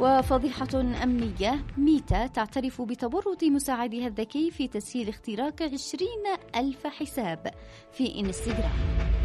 وفضيحة أمنية، ميتا تعترف بتورط مساعدها الذكي في تسهيل اختراق 20,000 حساب في إنستغرام.